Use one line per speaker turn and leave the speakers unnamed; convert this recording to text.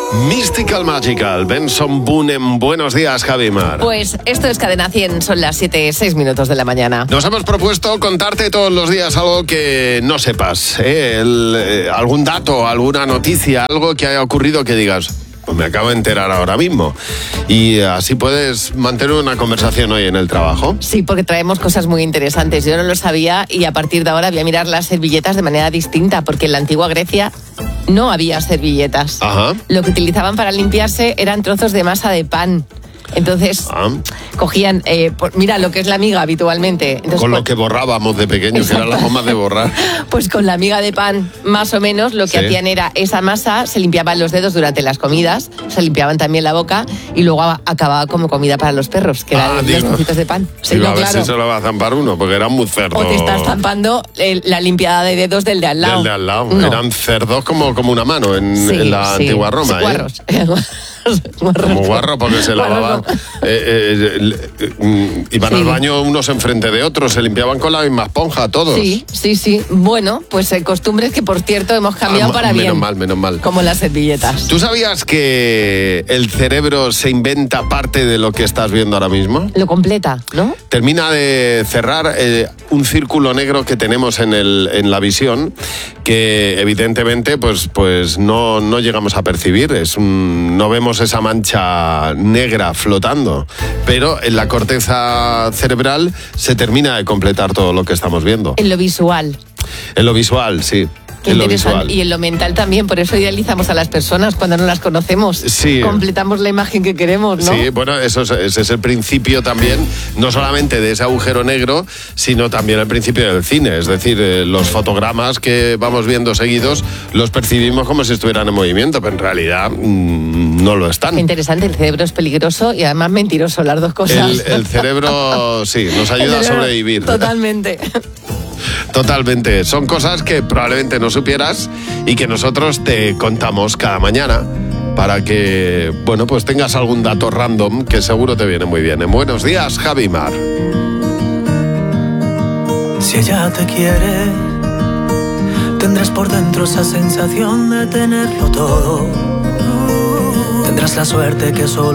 Mystical Magical, Benson Boone en Buenos Días, Javi Mar.
Pues esto es Cadena 100, son las 7:06 de la mañana.
Nos hemos propuesto contarte todos los días algo que no sepas, algún dato, alguna noticia, algo que haya ocurrido que digas, pues me acabo de enterar ahora mismo. Y así puedes mantener una conversación hoy en el trabajo.
Sí, porque traemos cosas muy interesantes. Yo no lo sabía y a partir de ahora voy a mirar las servilletas de manera distinta, porque en la antigua Grecia no había servilletas.
Ajá.
Lo que utilizaban para limpiarse eran trozos de masa de pan. Entonces, cogían, mira lo que es la miga habitualmente. Entonces,
con lo que borrábamos de pequeños, que eran las formas de borrar.
Pues con la miga de pan, más o menos, lo que hacían era esa masa, se limpiaban los dedos durante las comidas, se limpiaban también la boca y luego acababa como comida para los perros, que eran los trocitos de pan.
Sí, a ver si se lo va a zampar uno, porque eran muy cerdos.
O te estás zampando la limpiada de dedos del de al lado.
Del de al lado.
No.
Eran cerdos como una mano en la antigua Roma.
Guarros.
Como guarro, porque se lavaban. Iban al baño unos enfrente de otros, se limpiaban con la misma esponja todos.
Sí. Bueno, pues costumbres que, por cierto, hemos cambiado para bien.
Menos mal.
Como las servilletas.
¿Tú sabías que el cerebro se inventa parte de lo que estás viendo ahora mismo?
Lo completa, ¿no?
Termina de cerrar un círculo negro que tenemos en la visión, que evidentemente pues no llegamos a percibir. No vemos esa mancha negra flotando, pero en la corteza cerebral se termina de completar todo lo que estamos viendo.
En lo visual.
En lo visual, sí.
Qué interesante. Y en lo mental también, por eso idealizamos a las personas cuando no las conocemos.
Sí.
Completamos la imagen que queremos, ¿no?
Sí, bueno, ese es el principio también, no solamente de ese agujero negro, sino también el principio del cine. Es decir, los fotogramas que vamos viendo seguidos los percibimos como si estuvieran en movimiento, pero en realidad no lo están.
Qué interesante, el cerebro es peligroso y además mentiroso, las dos cosas.
El cerebro, sí, nos ayuda a sobrevivir.
Totalmente.
Totalmente. Son cosas que probablemente no supieras y que nosotros te contamos cada mañana para que, bueno, pues tengas algún dato random que seguro te viene muy bien. En Buenos Días, Javi Mar.
Si ella te quiere, tendrás por dentro esa sensación de tenerlo todo. Tendrás la suerte que solo